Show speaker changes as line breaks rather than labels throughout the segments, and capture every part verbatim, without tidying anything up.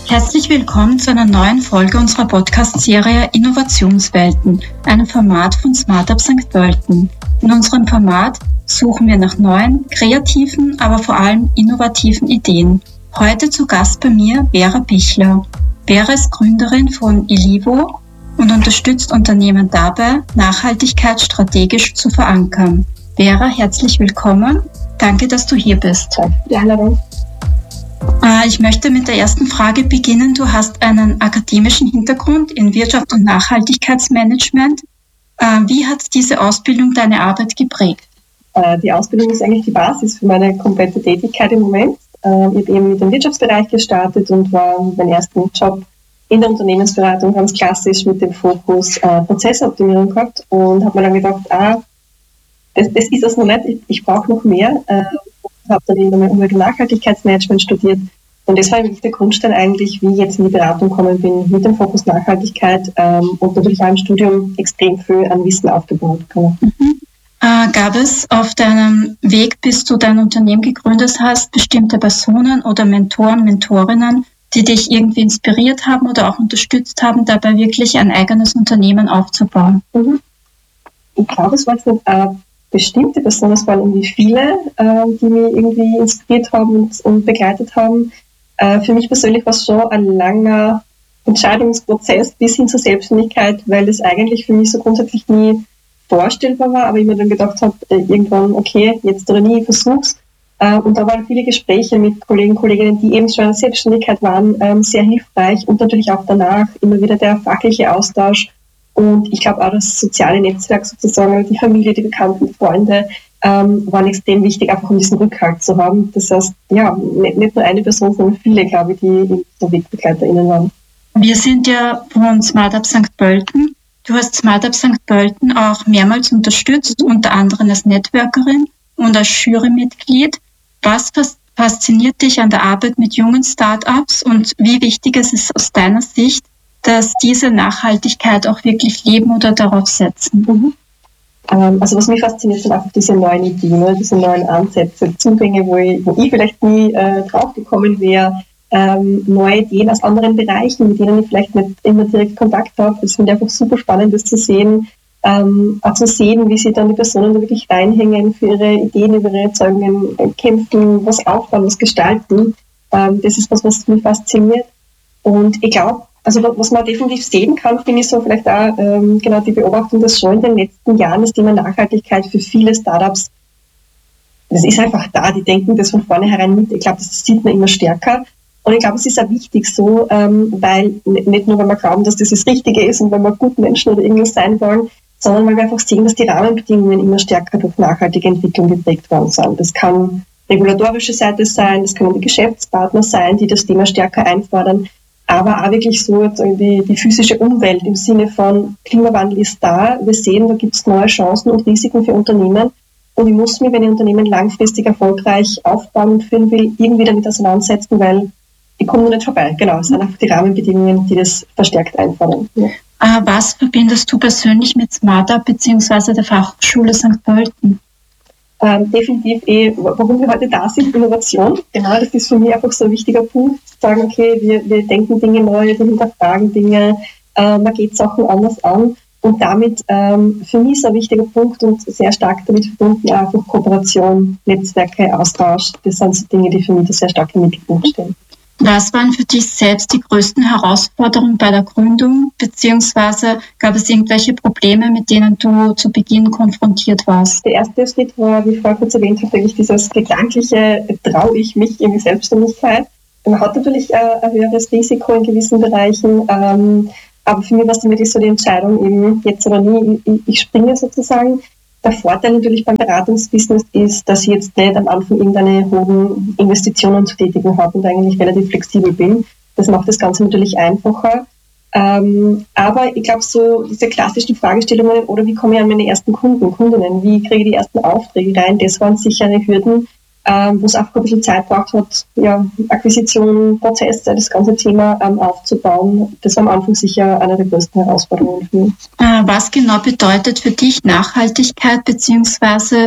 Herzlich willkommen zu einer neuen Folge unserer Podcast-Serie Innovationswelten, einem Format von Smartup Sankt Pölten. In unserem Format suchen wir nach neuen, kreativen, aber vor allem innovativen Ideen. Heute zu Gast bei mir Vera Bichler. Vera ist Gründerin von Ilivo und unterstützt Unternehmen dabei, Nachhaltigkeit strategisch zu verankern. Vera, herzlich willkommen. Danke, dass du hier bist.
Danke für die Einladung.
Ich möchte mit der ersten Frage beginnen. Du hast einen akademischen Hintergrund in Wirtschaft und Nachhaltigkeitsmanagement. Wie hat diese Ausbildung deine Arbeit geprägt?
Die Ausbildung ist eigentlich die Basis für meine komplette Tätigkeit im Moment. Ich habe eben mit dem Wirtschaftsbereich gestartet und war mit meinem ersten Job in der Unternehmensberatung ganz klassisch mit dem Fokus äh, Prozessoptimierung gehabt und habe mir dann gedacht, ah, das, das ist es noch nicht, ich, ich brauche noch mehr. Äh, habe dann eben Umwelt- und Nachhaltigkeitsmanagement studiert. Und das war wirklich der Grundstein eigentlich, wie ich jetzt in die Beratung gekommen bin, mit dem Fokus Nachhaltigkeit ähm, und natürlich auch im Studium extrem viel an Wissen aufgebaut. Genau.
Mhm. Äh, gab es auf deinem Weg, bis du dein Unternehmen gegründet hast, bestimmte Personen oder Mentoren, Mentorinnen, die dich irgendwie inspiriert haben oder auch unterstützt haben, dabei wirklich ein eigenes Unternehmen aufzubauen?
Mhm. Ich glaube, es war jetzt nicht äh, bestimmte Personen, es waren irgendwie viele, äh, die mich irgendwie inspiriert haben und, und begleitet haben. Äh, für mich persönlich war es schon ein langer Entscheidungsprozess bis hin zur Selbstständigkeit, weil es eigentlich für mich so grundsätzlich nie vorstellbar war, aber ich mir dann gedacht habe, äh, irgendwann, okay, jetzt oder nie, ich versuch's. Äh, und da waren viele Gespräche mit Kollegen und Kolleginnen, die eben schon in der Selbstständigkeit waren, ähm, sehr hilfreich und natürlich auch danach immer wieder der fachliche Austausch. Und ich glaube auch das soziale Netzwerk sozusagen, die Familie, die Bekannten, Freunde, ähm, waren extrem wichtig, einfach um diesen Rückhalt zu haben. Das heißt, ja, nicht, nicht nur eine Person, sondern viele, glaube ich, die so WegbegleiterInnen waren.
Wir sind ja von Smartup Sankt Pölten. Du hast Smartup Sankt Pölten auch mehrmals unterstützt, unter anderem als Networkerin und als Jurymitglied. Was fasziniert dich an der Arbeit mit jungen Startups und wie wichtig ist es aus deiner Sicht, dass diese Nachhaltigkeit auch wirklich leben oder darauf setzen?
Mhm. Ähm, also was mich fasziniert, sind einfach diese neuen Ideen, ne? Diese neuen Ansätze, Zugänge, wo ich, wo ich vielleicht nie äh, drauf gekommen wäre, ähm, neue Ideen aus anderen Bereichen, mit denen ich vielleicht nicht immer direkt Kontakt habe. Das finde ich einfach super spannend, das zu sehen, ähm, auch zu sehen, wie sich dann die Personen da wirklich reinhängen, für ihre Ideen, über ihre Erzeugungen äh, kämpfen, was aufbauen, was gestalten. Ähm, das ist was, was mich fasziniert. Und ich glaube, also was man definitiv sehen kann, finde ich so vielleicht auch ähm, genau die Beobachtung, dass schon in den letzten Jahren das Thema Nachhaltigkeit für viele Startups, das ist einfach da, die denken das von vornherein mit. Ich glaube, das sieht man immer stärker. Und ich glaube, es ist auch wichtig so, ähm, weil nicht nur, weil wir glauben, dass das das Richtige ist und weil wir gute Menschen oder irgendwas sein wollen, sondern weil wir einfach sehen, dass die Rahmenbedingungen immer stärker durch nachhaltige Entwicklung geprägt worden sind. Das kann regulatorische Seite sein, das können die Geschäftspartner sein, die das Thema stärker einfordern. Aber auch wirklich so jetzt die, die physische Umwelt im Sinne von Klimawandel ist da. Wir sehen, da gibt es neue Chancen und Risiken für Unternehmen. Und ich muss mich, wenn ich Unternehmen langfristig erfolgreich aufbauen und führen will, irgendwie damit auseinandersetzen, weil ich komme nur nicht vorbei. Genau, es sind einfach die Rahmenbedingungen, die das verstärkt einfordern. Ja.
Was verbindest du persönlich mit Smartup bzw. der Fachhochschule Sankt Pölten?
Ähm, definitiv eh, warum wir heute da sind, Innovation. Genau, das ist für mich einfach so ein wichtiger Punkt, zu sagen, okay, wir, wir denken Dinge neu, wir hinterfragen Dinge, äh, man geht Sachen anders an und damit ähm, für mich ist ein wichtiger Punkt und sehr stark damit verbunden einfach Kooperation, Netzwerke, Austausch. Das sind so Dinge, die für mich da sehr stark im Mittelpunkt stehen.
Was waren für dich selbst die größten Herausforderungen bei der Gründung, beziehungsweise gab es irgendwelche Probleme, mit denen du zu Beginn konfrontiert warst?
Der erste Schritt war, wie ich vorher kurz erwähnt habe, eigentlich dieses gedankliche, traue ich mich in die Selbstständigkeit. Man hat natürlich äh, ein höheres Risiko in gewissen Bereichen, ähm, aber für mich war es dann wirklich so die Entscheidung, eben jetzt oder nie, ich, ich springe sozusagen. Der Vorteil natürlich beim Beratungsbusiness ist, dass ich jetzt nicht am Anfang irgendeine hohen Investitionen zu tätigen habe und eigentlich relativ flexibel bin. Das macht das Ganze natürlich einfacher. Ähm, aber ich glaube, so diese klassischen Fragestellungen, oder wie komme ich an meine ersten Kunden, Kundinnen, wie kriege ich die ersten Aufträge rein, das waren sichere Hürden, ähm, wo es einfach ein bisschen Zeit braucht hat, ja, Akquisition, Prozesse, das ganze Thema ähm, aufzubauen. Das war am Anfang sicher eine der größten Herausforderungen für mich.
Was genau bedeutet für dich Nachhaltigkeit, beziehungsweise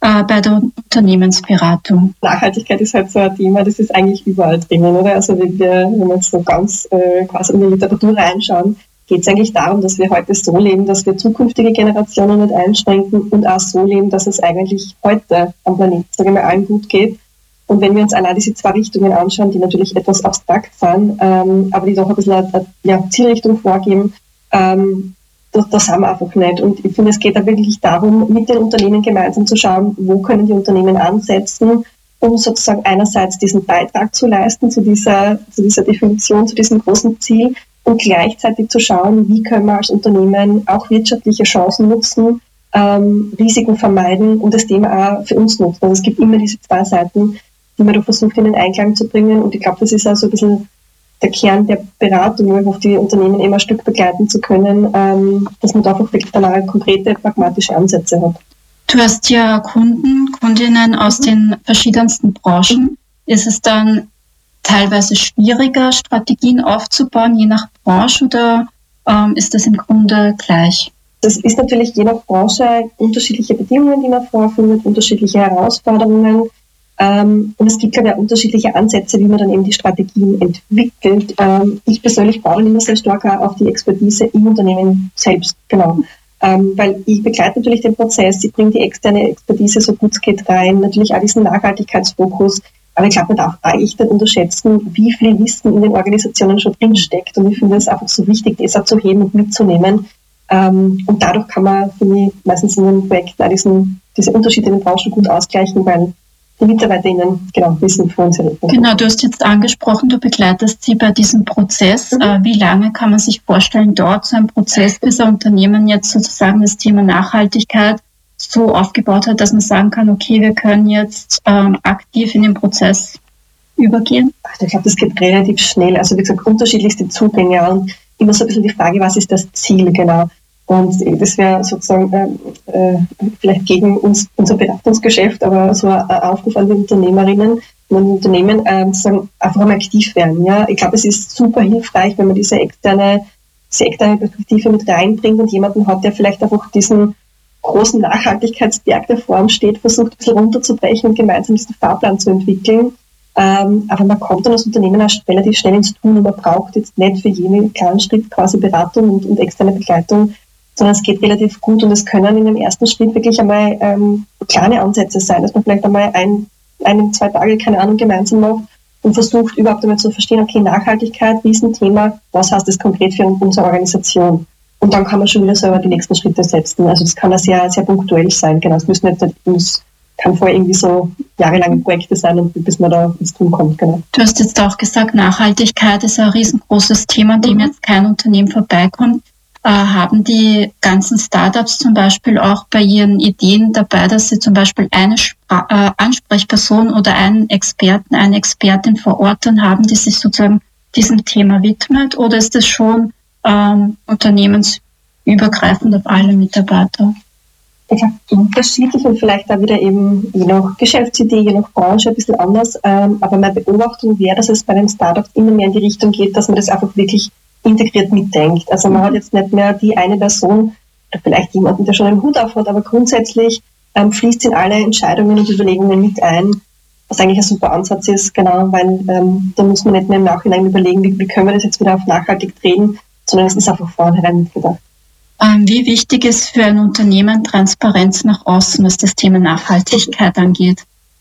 äh, bei der Unternehmensberatung?
Nachhaltigkeit ist halt so ein Thema, das ist eigentlich überall drinnen, oder? Also wenn wir, wenn wir jetzt so ganz äh, quasi in die Literatur reinschauen, geht es eigentlich darum, dass wir heute so leben, dass wir zukünftige Generationen nicht einschränken und auch so leben, dass es eigentlich heute am Planeten, sage ich mal, allen gut geht. Und wenn wir uns allein diese zwei Richtungen anschauen, die natürlich etwas abstrakt sind, ähm, aber die doch ein bisschen eine, eine ja, Zielrichtung vorgeben, ähm, das, das haben wir einfach nicht. Und ich finde, es geht da wirklich darum, mit den Unternehmen gemeinsam zu schauen, wo können die Unternehmen ansetzen, um sozusagen einerseits diesen Beitrag zu leisten zu dieser, zu dieser Definition, zu diesem großen Ziel und gleichzeitig zu schauen, wie können wir als Unternehmen auch wirtschaftliche Chancen nutzen, ähm, Risiken vermeiden und das Thema auch für uns nutzen. Also es gibt immer diese zwei Seiten, die man da versucht in den Einklang zu bringen. Und ich glaube, das ist auch so ein bisschen der Kern der Beratung, wo ich hoffe, die Unternehmen immer ein Stück begleiten zu können, ähm, dass man da einfach wirklich dann auch konkrete, pragmatische Ansätze hat.
Du hast ja Kunden, Kundinnen aus den verschiedensten Branchen. Ist es dann teilweise schwieriger, Strategien aufzubauen, je nach Branche, oder ähm, ist das im Grunde gleich?
Das ist natürlich je nach Branche unterschiedliche Bedingungen, die man vorfindet, unterschiedliche Herausforderungen. Ähm, und es gibt, glaube ich, unterschiedliche Ansätze, wie man dann eben die Strategien entwickelt. Ähm, ich persönlich baue immer sehr stark auf die Expertise im Unternehmen selbst, genau. Ähm, weil ich begleite natürlich den Prozess, ich bringe die externe Expertise so gut es geht rein, natürlich auch diesen Nachhaltigkeitsfokus. Aber ich glaube, man darf eigentlich nicht unterschätzen, wie viel Wissen in den Organisationen schon drinsteckt. Und ich finde es einfach so wichtig, das auch zu heben und mitzunehmen. Ähm, und dadurch kann man, finde ich, meistens in einem Projekt auch diesen, diese Unterschiede in den Branchen gut ausgleichen, weil die MitarbeiterInnen genau wissen von uns.
Genau, du hast jetzt angesprochen, du begleitest sie bei diesem Prozess. Mhm. Äh, wie lange kann man sich vorstellen, dauert so ein Prozess, bis ein Unternehmen jetzt sozusagen das Thema Nachhaltigkeit so aufgebaut hat, dass man sagen kann, okay, wir können jetzt ähm, aktiv in den Prozess übergehen?
Ich glaube, das geht relativ schnell. Also wie gesagt, unterschiedlichste Zugänge und immer so ein bisschen die Frage, was ist das Ziel genau? Und das wäre sozusagen äh, vielleicht gegen uns, unser Beratungsgeschäft, aber so ein Aufruf an die Unternehmerinnen und an die Unternehmen, äh, zu sagen, einfach einmal aktiv werden. Ja? Ich glaube, es ist super hilfreich, wenn man diese externe, diese externe Perspektive mit reinbringt und jemanden hat, der vielleicht einfach diesen großen Nachhaltigkeitsberg, der vor ihm steht, versucht ein bisschen runterzubrechen und gemeinsam diesen Fahrplan zu entwickeln. Ähm, aber man kommt dann als Unternehmen erst relativ schnell ins Tun und man braucht jetzt nicht für jeden kleinen Schritt quasi Beratung und, und externe Begleitung, sondern es geht relativ gut und es können in dem ersten Schritt wirklich einmal ähm, kleine Ansätze sein, dass man vielleicht einmal ein, ein, zwei Tage, keine Ahnung, gemeinsam macht und versucht überhaupt einmal zu verstehen, okay, Nachhaltigkeit, Riesenthema, was heißt das konkret für unsere Organisation? Und dann kann man schon wieder selber die nächsten Schritte setzen. Also das kann ja sehr, sehr punktuell sein. Genau, es müssen nicht, es kann vorher irgendwie so jahrelange Projekte sein, und bis man da ins Tun kommt. Genau.
Du hast jetzt auch gesagt, Nachhaltigkeit ist ein riesengroßes Thema, an dem jetzt kein Unternehmen vorbeikommt. Äh, haben die ganzen Startups zum Beispiel auch bei ihren Ideen dabei, dass sie zum Beispiel eine Spra- äh, Ansprechperson oder einen Experten, eine Expertin vor Ort dann haben, die sich sozusagen diesem Thema widmet? Oder ist das schon ähm, unternehmensübergreifend auf alle Mitarbeiter?
Ich glaube, unterschiedlich und vielleicht auch wieder eben je nach Geschäftsidee, je nach Branche ein bisschen anders. Ähm, aber meine Beobachtung wäre, dass es bei den Startups immer mehr in die Richtung geht, dass man das einfach wirklich integriert mitdenkt. Also man hat jetzt nicht mehr die eine Person, oder vielleicht jemanden, der schon einen Hut auf hat, aber grundsätzlich ähm, fließt in alle Entscheidungen und Überlegungen mit ein, was eigentlich ein super Ansatz ist, genau, weil ähm, da muss man nicht mehr im Nachhinein überlegen, wie, wie können wir das jetzt wieder auf nachhaltig drehen, sondern es ist einfach vornherein mitgedacht.
Ähm, wie wichtig ist für ein Unternehmen Transparenz nach außen, was das Thema Nachhaltigkeit angeht?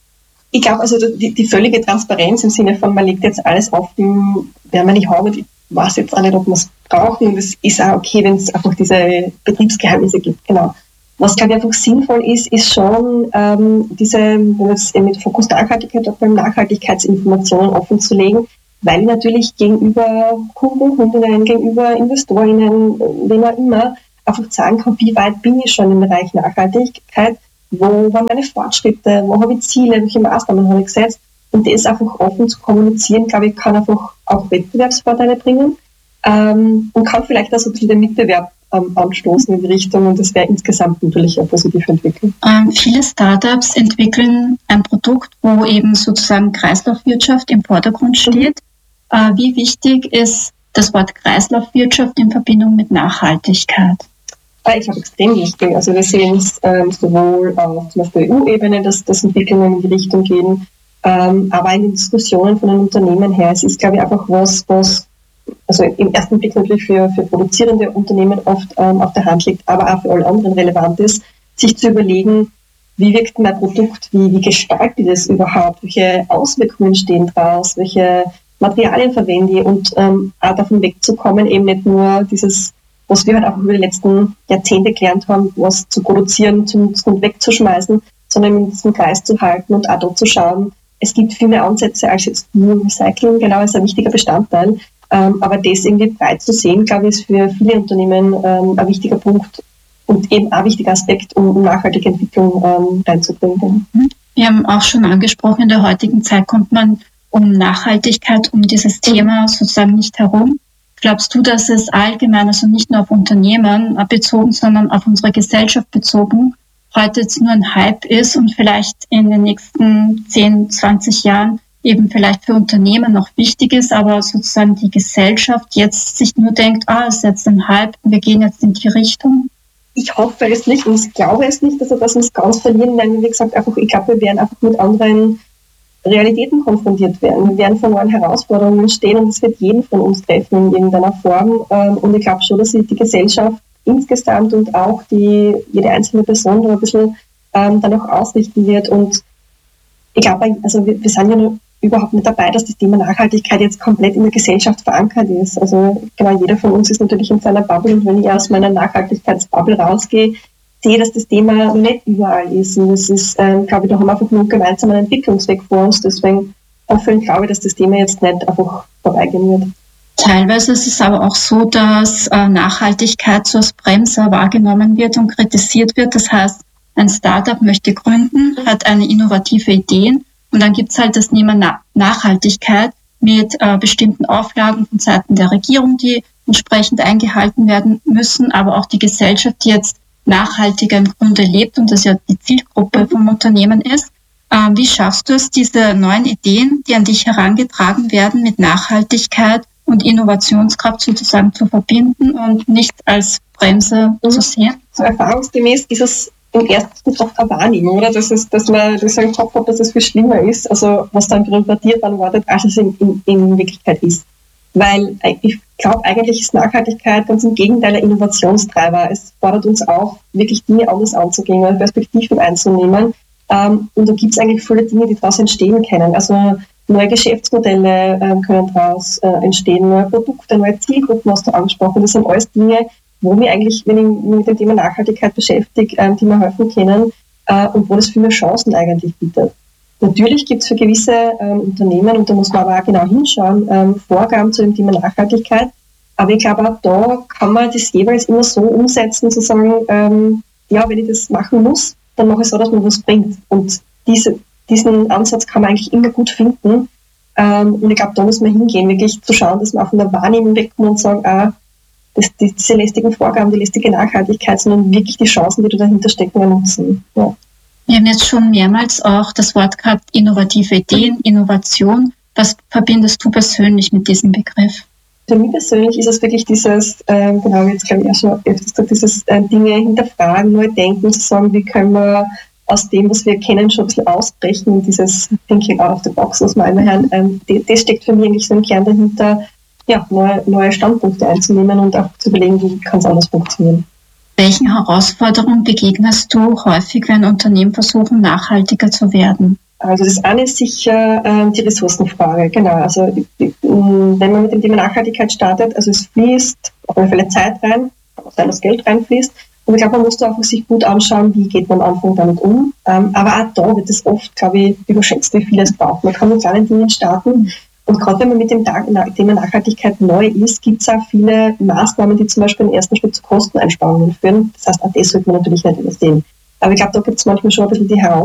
Ich glaube, also die, die völlige Transparenz im Sinne von, man legt jetzt alles auf, den, werden wir nicht haben, ich weiß jetzt auch nicht, ob man es braucht, und es ist auch okay, wenn es einfach diese Betriebsgeheimnisse gibt, genau. Was, glaube ich, einfach sinnvoll ist, ist schon ähm, diese, wenn wir jetzt mit Fokus Nachhaltigkeit auch beim Nachhaltigkeitsinformationen offen zu legen, weil natürlich gegenüber Kunden, Kundinnen, gegenüber Investorinnen, wen auch immer, einfach sagen kann, wie weit bin ich schon im Bereich Nachhaltigkeit, wo waren meine Fortschritte, wo habe ich Ziele, welche Maßnahmen habe ich gesetzt, und das einfach offen zu kommunizieren, glaube ich, kann einfach auch Wettbewerbsvorteile bringen ähm, und kann vielleicht auch so ein bisschen den Mitbewerb ähm, anstoßen in die Richtung, und das wäre insgesamt natürlich eine positive Entwicklung.
Ähm, viele Startups entwickeln ein Produkt, wo eben sozusagen Kreislaufwirtschaft im Vordergrund steht. Mhm. Äh, wie wichtig ist das Wort Kreislaufwirtschaft in Verbindung mit Nachhaltigkeit?
Ich glaube, extrem wichtig. Also wir sehen es ähm, sowohl auf zum Beispiel E U-Ebene, dass, dass Entwicklungen in die Richtung gehen, ähm, aber in den Diskussionen von den Unternehmen her. Es ist, glaube ich, einfach was, was also im ersten Blick natürlich für, für produzierende Unternehmen oft ähm, auf der Hand liegt, aber auch für alle anderen relevant ist, sich zu überlegen, wie wirkt mein Produkt, wie, wie gestalte ich das überhaupt, welche Auswirkungen stehen daraus, welche Materialien verwende ich und ähm, auch davon wegzukommen, eben nicht nur dieses, was wir halt auch über die letzten Jahrzehnte gelernt haben, was zu produzieren, zu nutzen und wegzuschmeißen, sondern in diesem Kreis zu halten und auch dort zu schauen, es gibt viel mehr Ansätze als jetzt nur Recycling, genau, ist ein wichtiger Bestandteil. Ähm, aber das irgendwie breit zu sehen, glaube ich, ist für viele Unternehmen ähm, ein wichtiger Punkt und eben ein wichtiger Aspekt, um, um nachhaltige Entwicklung ähm, reinzubringen.
Wir haben auch schon angesprochen, in der heutigen Zeit kommt man um Nachhaltigkeit, um dieses Thema sozusagen nicht herum. Glaubst du, dass es allgemein, also nicht nur auf Unternehmen bezogen, sondern auf unsere Gesellschaft bezogen, heute jetzt nur ein Hype ist und vielleicht in den nächsten zehn, zwanzig Jahren eben vielleicht für Unternehmen noch wichtig ist, aber sozusagen die Gesellschaft jetzt sich nur denkt, ah, es ist jetzt ein Hype, wir gehen jetzt in die Richtung?
Ich hoffe es nicht und ich glaube es nicht, dass wir das uns ganz verlieren werden. Wie gesagt, einfach, ich glaube, wir werden einfach mit anderen Realitäten konfrontiert werden. Wir werden vor neuen Herausforderungen stehen und es wird jeden von uns treffen in irgendeiner Form. Und ich glaube schon, dass sich die Gesellschaft insgesamt und auch die, jede einzelne Person da ein bisschen ähm, danach ausrichten wird. Und ich glaube, also wir, wir sind ja noch überhaupt nicht dabei, dass das Thema Nachhaltigkeit jetzt komplett in der Gesellschaft verankert ist. Also genau, jeder von uns ist natürlich in seiner Bubble und wenn ich aus meiner Nachhaltigkeitsbubble rausgehe, sehe, dass das Thema nicht überall ist. Und das ist, ähm, glaube ich, da haben wir einfach nur einen gemeinsamen Entwicklungsweg vor uns. Deswegen hoffe ich, glaube ich, dass das Thema jetzt nicht einfach vorbeigehen wird.
Teilweise ist es aber auch so, dass äh, Nachhaltigkeit so als Bremse wahrgenommen wird und kritisiert wird. Das heißt, ein Startup möchte gründen, hat eine innovative Idee und dann gibt es halt das Thema Na- Nachhaltigkeit mit äh, bestimmten Auflagen von Seiten der Regierung, die entsprechend eingehalten werden müssen, aber auch die Gesellschaft, die jetzt nachhaltiger im Grunde lebt und das ja die Zielgruppe vom Unternehmen ist. Äh, wie schaffst du es, diese neuen Ideen, die an dich herangetragen werden, mit Nachhaltigkeit und Innovationskraft sozusagen zu verbinden und nicht als Bremse mhm. zu sehen?
So erfahrungsgemäß ist es im ersten doch eine Wahrnehmung, oder? Das ist, dass man das im Kopf hat, dass es viel schlimmer ist, also was dann bürokratiert worden als es in, in, in Wirklichkeit ist. Weil ich glaube, eigentlich ist Nachhaltigkeit ganz im Gegenteil ein Innovationstreiber. Es fordert uns auf, wirklich Dinge anders anzugehen, Perspektiven einzunehmen. Ähm, und da gibt es eigentlich viele Dinge, die daraus entstehen können. Also neue Geschäftsmodelle ähm, können daraus äh, entstehen, neue Produkte, neue Zielgruppen hast du angesprochen. Das sind alles Dinge, wo wir eigentlich, wenn ich mich mit dem Thema Nachhaltigkeit beschäftige, ähm, die mir helfen können äh, und wo das viel mehr Chancen eigentlich bietet. Natürlich gibt es für gewisse ähm, Unternehmen, und da muss man aber auch genau hinschauen, ähm, Vorgaben zu dem Thema Nachhaltigkeit. Aber ich glaube, auch da kann man das jeweils immer so umsetzen, zu sagen, ähm, ja, wenn ich das machen muss, dann mache ich so, dass man was bringt. Und diese, diesen Ansatz kann man eigentlich immer gut finden. Ähm, und ich glaube, da muss man hingehen, wirklich zu schauen, dass man auch von der Wahrnehmung wegkommt und sagen, ah, das, die, diese lästigen Vorgaben, die lästige Nachhaltigkeit, sondern wirklich die Chancen, die da dahinter stecken, nutzen. Ja.
Wir haben jetzt schon mehrmals auch das Wort gehabt, innovative Ideen, Innovation. Was verbindest du persönlich mit diesem Begriff?
Für mich persönlich ist es wirklich dieses, ähm, genau, jetzt glaube ich auch schon öfters gesagt, dieses äh, Dinge hinterfragen, neu denken, zu sagen, wie können wir aus dem, was wir kennen, schon ein bisschen ausbrechen, dieses Thinking out of the box, was wir einmal hören, ähm, das, das steckt für mich eigentlich so im Kern dahinter, ja, neue, neue Standpunkte einzunehmen und auch zu überlegen, wie kann es anders funktionieren.
Welchen Herausforderungen begegnest du häufig, wenn Unternehmen versuchen, nachhaltiger zu werden?
Also das eine ist sicher äh, die Ressourcenfrage, genau. Also wenn man mit dem Thema Nachhaltigkeit startet, also es fließt auf eine Fälle Zeit rein, kann auch sein, dass Geld reinfließt. Und ich glaube, man muss da einfach sich gut anschauen, wie geht man am Anfang damit um. Ähm, aber auch da wird es oft, glaube ich, überschätzt, wie viel es braucht. Man kann mit kleinen Dingen starten. Und gerade wenn man mit dem Thema Nachhaltigkeit neu ist, gibt es auch viele Maßnahmen, die zum Beispiel im ersten Schritt zu Kosteneinsparungen führen. Das heißt, auch das sollte man natürlich nicht übersehen. Aber ich glaube, da gibt es manchmal schon ein bisschen die Herausforderung,